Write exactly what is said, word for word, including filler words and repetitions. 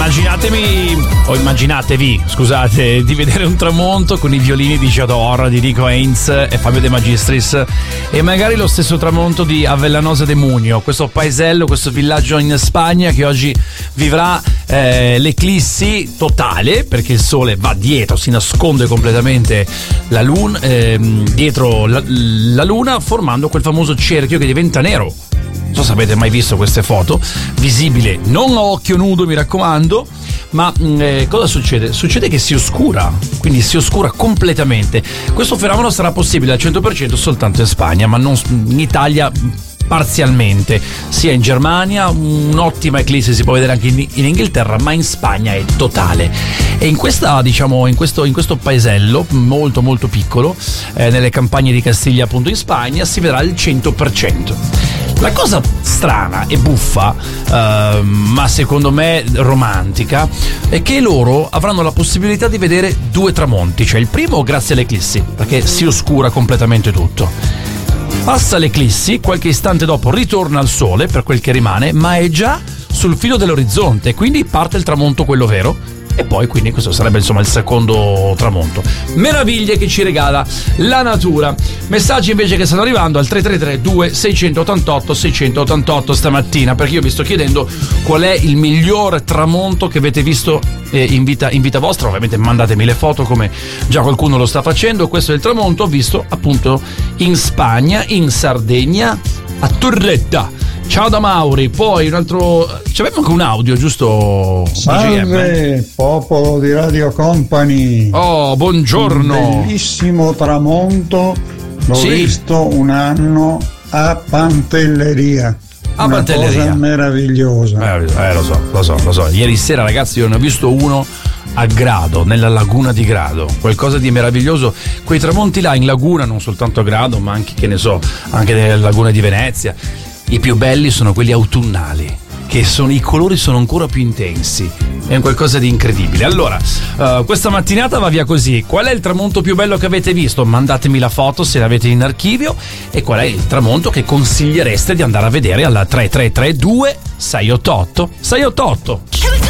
Immaginatemi, o immaginatevi, scusate, di vedere un tramonto con i violini di Jador, di Rico Heinz e Fabio De Magistris, e magari lo stesso tramonto di Avellanosa de Munio, questo paesello, questo villaggio in Spagna che oggi vivrà eh, l'eclissi totale, perché il sole va dietro, si nasconde completamente la luna, eh, dietro la, la luna, formando quel famoso cerchio che diventa nero. Non so se avete mai visto queste foto, visibile non a occhio nudo, mi raccomando, ma eh, cosa succede? Succede che si oscura, quindi si oscura completamente. Questo fenomeno sarà possibile al cento per cento soltanto in Spagna, ma non in Italia, parzialmente, sia in Germania, un'ottima eclissi si può vedere anche in, in Inghilterra, ma in Spagna è totale. E in questa, diciamo, in questo, in questo paesello molto molto piccolo, eh, nelle campagne di Castiglia, appunto in Spagna, si vedrà il cento per cento. La cosa strana e buffa, uh, ma secondo me romantica, è che loro avranno la possibilità di vedere due tramonti. Cioè il primo grazie all'eclissi, perché si oscura completamente tutto. Passa l'eclissi, qualche istante dopo ritorna al sole per quel che rimane, ma è già sul filo dell'orizzonte, quindi parte il tramonto, quello vero. E poi quindi questo sarebbe insomma il secondo tramonto. Meraviglie che ci regala la natura. Messaggi invece che stanno arrivando al tre tre tre due sei otto otto sei otto otto stamattina, perché io vi sto chiedendo qual è il miglior tramonto che avete visto eh, in, vita, in vita vostra. Ovviamente mandatemi le foto come già qualcuno lo sta facendo. Questo è il tramonto visto appunto in Spagna, in Sardegna, a Torretta. Ciao da Mauri. Poi un altro, c'avevamo anche un audio, giusto? Salve popolo di Radio Company. Oh, buongiorno. Un bellissimo tramonto, l'ho sì. visto un anno a Pantelleria. A Una Pantelleria. Cosa meravigliosa. Eh, lo so, lo so, lo so. Ieri sera, ragazzi, io ne ho visto uno a Grado, nella laguna di Grado, qualcosa di meraviglioso. Quei tramonti là in laguna, non soltanto a Grado, ma anche, che ne so, anche nelle lagune di Venezia. I più belli sono quelli autunnali, che sono, i colori sono ancora più intensi, è un qualcosa di incredibile. Allora, uh, questa mattinata va via così. Qual è il tramonto più bello che avete visto? Mandatemi la foto se l'avete in archivio. E qual è il tramonto che consigliereste di andare a vedere alla tre tre tre due sei otto otto sei otto otto.